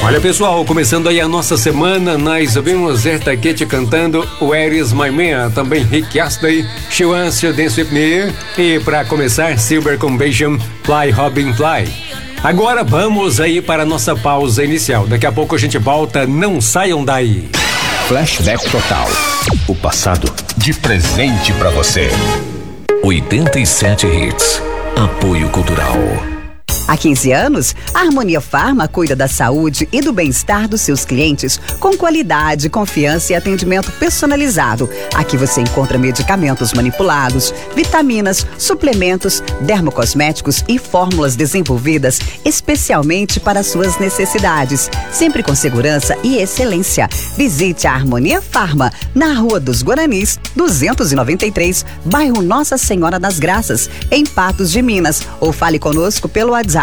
Olha, pessoal, começando aí a nossa semana, nós ouvimos Erta Kate cantando Where is My Man, também Rick Astley, She Wants to Dance With Me, e para começar, Silver Combation, Fly Robin Fly. Agora vamos aí para a nossa pausa inicial, daqui a pouco a gente volta, não saiam daí. Flashback Total, o passado de presente para você. 87 Hits, apoio cultural. Há 15 anos, a Harmonia Farma cuida da saúde e do bem-estar dos seus clientes com qualidade, confiança e atendimento personalizado. Aqui você encontra medicamentos manipulados, vitaminas, suplementos, dermocosméticos e fórmulas desenvolvidas especialmente para suas necessidades, sempre com segurança e excelência. Visite a Harmonia Farma na Rua dos Guaranis, 293, bairro Nossa Senhora das Graças, em Patos de Minas, ou fale conosco pelo WhatsApp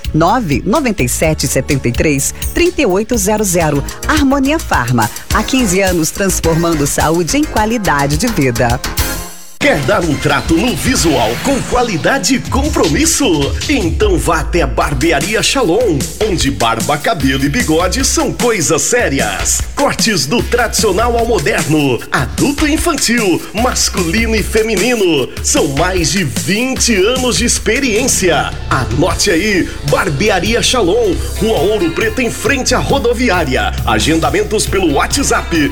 99773-3800. Harmonia Farma, há 15 anos transformando saúde em qualidade de vida. Quer dar um trato no visual com qualidade e compromisso? Então vá até a Barbearia Shalom, onde barba, cabelo e bigode são coisas sérias. Cortes do tradicional ao moderno, adulto e infantil, masculino e feminino. São mais de 20 anos de experiência. Anote aí, Barbearia Shalom, Rua Ouro Preto, em frente à rodoviária. Agendamentos pelo WhatsApp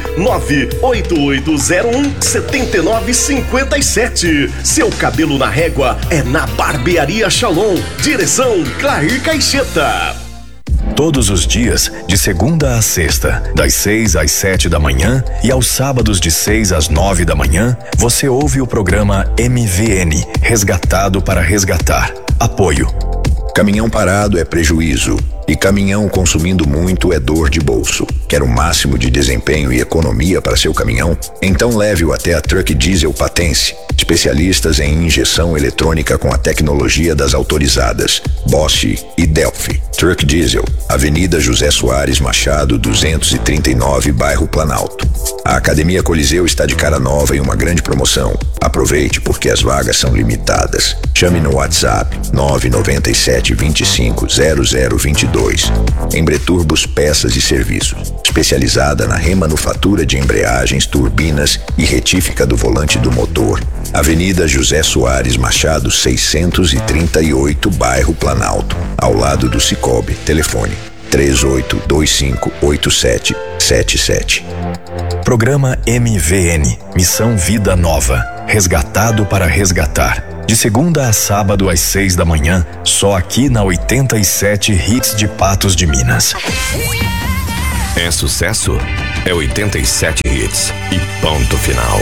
98801-7957. Seu cabelo na régua é na Barbearia Shalom. Direção Clair Caixeta. Todos os dias, de segunda a sexta, das 6 às 7 da manhã e aos sábados de 6 às 9 da manhã, você ouve o programa MVN, Resgatado para Resgatar. Apoio. Caminhão parado é prejuízo e caminhão consumindo muito é dor de bolso. Quer o máximo de desempenho e economia para seu caminhão? Então leve-o até a Truck Diesel Patense, especialistas em injeção eletrônica com a tecnologia das autorizadas Bosch e Delphi. Truck Diesel, Avenida José Soares Machado, 239, bairro Planalto. A Academia Coliseu está de cara nova e uma grande promoção. Aproveite porque as vagas são limitadas. Chame no WhatsApp 997-25-0022. Embreturbos Peças e Serviços, especializada na remanufatura de embreagens, turbinas e retífica do volante do motor. Avenida José Soares Machado, 638, bairro Planalto, ao lado do Cicobi. Telefone 38258777. Programa MVN, Missão Vida Nova, Resgatado para Resgatar. De segunda a sábado às 6 da manhã, só aqui na 87 Hits de Patos de Minas. É sucesso? É 87 Hits e ponto final.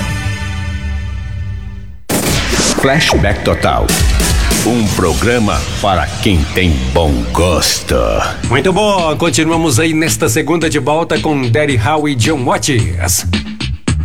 Flashback Total. Um programa para quem tem bom gosto. Muito bom, continuamos aí nesta segunda de volta com Daddy Howe e John Watts.